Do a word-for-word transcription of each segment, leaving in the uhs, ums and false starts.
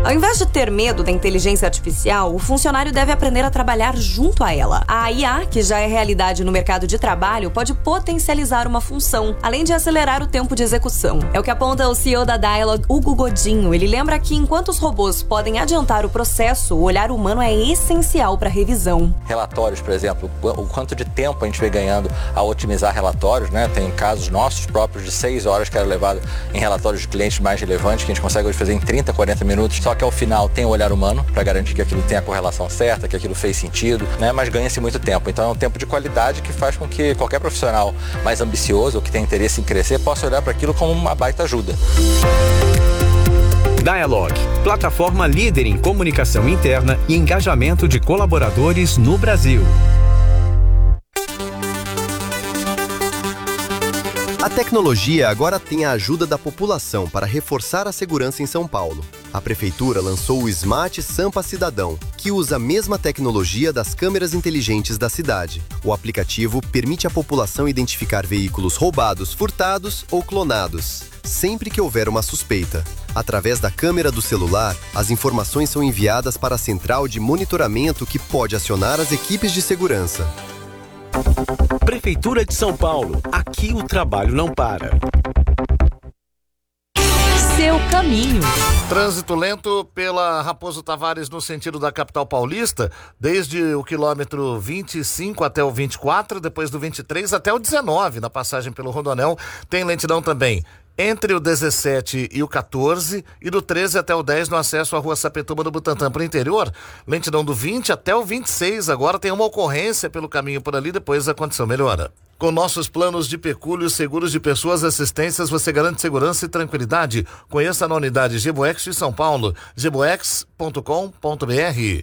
Ao invés de ter medo da inteligência artificial, o funcionário deve aprender a trabalhar junto a ela. A I A, que já é realidade no mercado de trabalho, pode potencializar uma função, além de acelerar o tempo de execução. É o que aponta o C E O da Dialog, Hugo Godinho. Ele lembra que enquanto os robôs podem adiantar o processo, o olhar humano é essencial para a revisão. Relatórios, por exemplo, o quanto de tempo a gente vem ganhando a otimizar relatórios, né? Tem casos nossos próprios de seis horas que era levado em relatórios de clientes mais relevantes, que a gente consegue hoje fazer em trinta, quarenta minutos, só que ao final tem o olhar humano para garantir que aquilo tem a correlação certa, que aquilo fez sentido, né? Mas ganha-se muito tempo. Então é um tempo de qualidade que faz com que qualquer profissional mais ambicioso ou que tem interesse em crescer possa olhar para aquilo como uma baita ajuda. Dialog, plataforma líder em comunicação interna e engajamento de colaboradores no Brasil. A tecnologia agora tem a ajuda da população para reforçar a segurança em São Paulo. A Prefeitura lançou o Smart Sampa Cidadão, que usa a mesma tecnologia das câmeras inteligentes da cidade. O aplicativo permite à população identificar veículos roubados, furtados ou clonados, sempre que houver uma suspeita. Através da câmera do celular, as informações são enviadas para a central de monitoramento que pode acionar as equipes de segurança. Prefeitura de São Paulo. Aqui o trabalho não para. Seu caminho. Trânsito lento pela Raposo Tavares no sentido da capital paulista, desde o quilômetro vinte e cinco até o vinte e quatro, depois do vinte e três até o dezenove, na passagem pelo Rodoanel. Tem lentidão também entre o dezessete e o quatorze e do treze até o dez no acesso à rua Sapetúba do Butantã para o interior. Lentidão do vinte até o vinte e seis. Agora tem uma ocorrência pelo caminho por ali, depois a condição melhora. Com nossos planos de pecúlio, seguros de pessoas, assistências, você garante segurança e tranquilidade. Conheça na unidade Geboex de São Paulo, geboex ponto com ponto b r.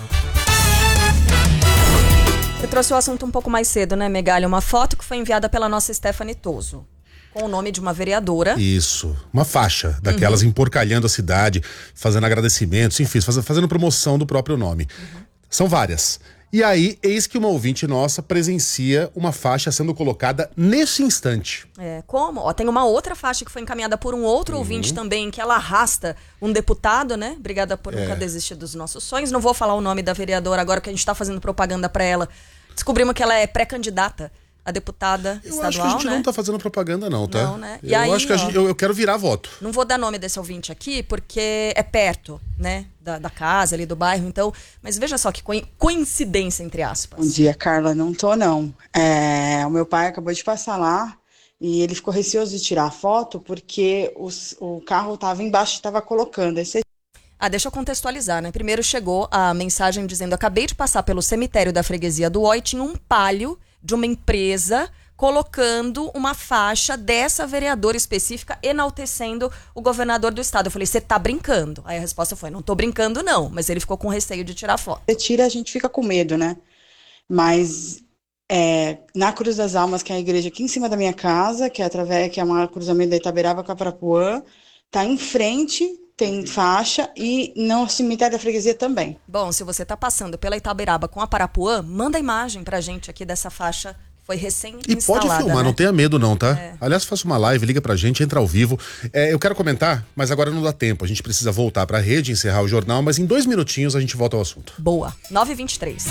Você trouxe o assunto um pouco mais cedo, né, Megalha? Uma foto que foi enviada pela nossa Stephanie Toso, com o nome de uma vereadora. Isso, uma faixa daquelas uhum. emporcalhando a cidade, fazendo agradecimentos, enfim, faz, fazendo promoção do próprio nome. Uhum. São várias. E aí, eis que uma ouvinte nossa presencia uma faixa sendo colocada nesse instante. É, como? Ó, tem uma outra faixa que foi encaminhada por um outro uhum. ouvinte também, que ela arrasta um deputado, né? Obrigada por nunca é. desistir dos nossos sonhos. Não vou falar o nome da vereadora agora, que a gente tá fazendo propaganda pra ela. Descobrimos que ela é pré-candidata a deputada eu estadual, acho que a gente né? não tá fazendo propaganda não, tá? Não, né? E eu aí, acho que a gente, eu, eu quero virar voto. Não vou dar nome desse ouvinte aqui, porque é perto, né? Da, da casa ali, do bairro, então... Mas veja só que coincidência, entre aspas. Bom dia, Carla. Não tô, não. É, o meu pai acabou de passar lá e ele ficou receoso de tirar a foto porque os, o carro tava embaixo e estava colocando. Esse... Ah, deixa eu contextualizar, né? Primeiro chegou a mensagem dizendo: acabei de passar pelo cemitério da freguesia do Oi, tinha um palio de uma empresa colocando uma faixa dessa vereadora específica enaltecendo o governador do estado. Eu falei: você tá brincando? Aí a resposta foi: não tô brincando não, mas ele ficou com receio de tirar foto. Você tira, a gente fica com medo, né? Mas é, na Cruz das Almas, que é a igreja aqui em cima da minha casa, que é através, que é um cruzamento da Itaberaba com a Parapuã, tá em frente, tem faixa, e no cemitério da freguesia também. Bom, se você tá passando pela Itaberaba com a Parapuã, manda imagem pra gente aqui dessa faixa. Foi recém-instalada. E pode filmar, né? Não tenha medo não, tá? É. Aliás, faça uma live, liga pra gente, entra ao vivo. É, eu quero comentar, mas agora não dá tempo. A gente precisa voltar pra rede, encerrar o jornal, mas em dois minutinhos a gente volta ao assunto. Boa. nove e vinte e três.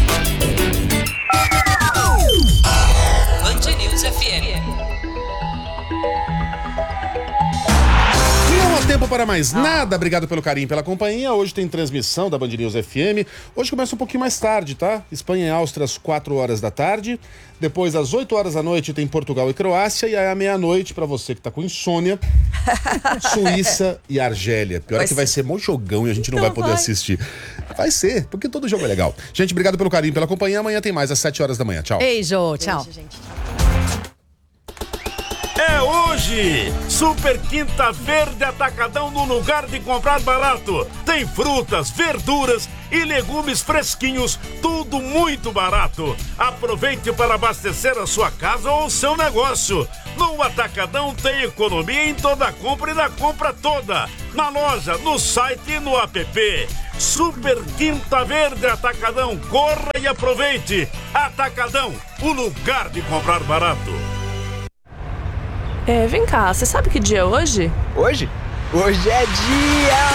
Band News F M. Não há tempo para mais nada. Obrigado pelo carinho, pela companhia. Hoje tem transmissão da Band News F M. Hoje começa um pouquinho mais tarde, tá? Espanha e Áustria às quatro horas da tarde. Depois, às oito horas da noite, tem Portugal e Croácia. E aí, à meia-noite, pra você que tá com insônia, Suíça e Argélia. Pior vai é que ser. Vai ser mó jogão e a gente não, não vai poder vai. assistir. Vai ser, porque todo jogo é legal. Gente, obrigado pelo carinho, pela companhia. Amanhã tem mais, às sete horas da manhã. Tchau. Beijo, tchau. Beijo, gente. É hoje! Super Quinta Verde Atacadão no lugar de comprar barato. Tem frutas, verduras e legumes fresquinhos, tudo muito barato. Aproveite para abastecer a sua casa ou o seu negócio. No Atacadão tem economia em toda a compra e na compra toda. Na loja, no site e no app. Super Quinta Verde Atacadão. Corra e aproveite. Atacadão, o lugar de comprar barato. É, vem cá, você sabe que dia é hoje? Hoje? Hoje é dia